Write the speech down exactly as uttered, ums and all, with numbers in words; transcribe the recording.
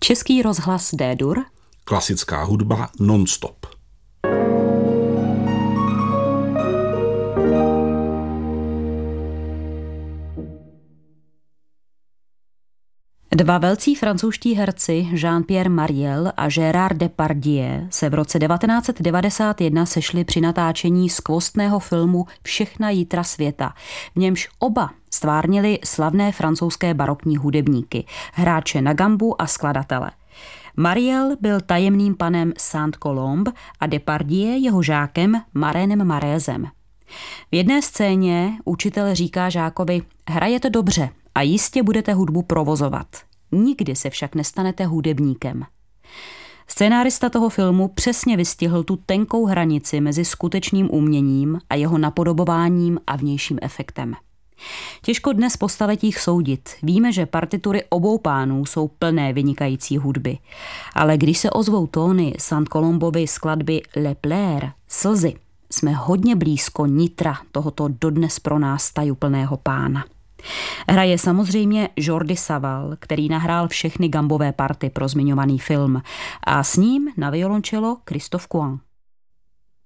Český rozhlas D-dur. Klasická hudba non-stop. Dva velcí francouzští herci Jean-Pierre Mariel a Gérard Depardieu se v roce devatenáct set devadesát jedna sešli při natáčení skvostného filmu Všechna jítra světa, v němž oba stvárnili slavné francouzské barokní hudebníky, hráče na gambu a skladatele. Mariel byl tajemným panem Saint-Colombe a Depardieu jeho žákem Marénem Marézem. V jedné scéně učitel říká žákovi: hrajete dobře a jistě budete hudbu provozovat. Nikdy se však nestanete hudebníkem. Scénárista toho filmu přesně vystihl tu tenkou hranici mezi skutečným uměním a jeho napodobováním a vnějším efektem. Těžko dnes po staletích soudit. Víme, že partitury obou pánů jsou plné vynikající hudby. Ale když se ozvou tóny Saint-Colombovy skladby Le Pleur, Slzy, jsme hodně blízko nitra tohoto dodnes pro nás tajuplného pána. Hraje samozřejmě Jordi Savall, který nahrál všechny gambové party pro zmiňovaný film, a s ním na violoncello Christophe Couan.